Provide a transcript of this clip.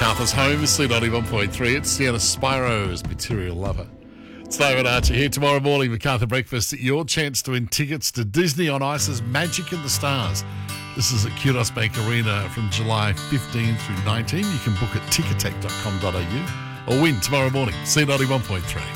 MacArthur's home is C91.3. It's Sienna Spiro's Material Lover. It's David Archer here. Tomorrow morning, MacArthur Breakfast, your chance to win tickets to Disney on Ice's Magic in the Stars. This is at Kudos Bank Arena from July 15 through 19. You can book at ticketek.com.au or win tomorrow morning, C91.3.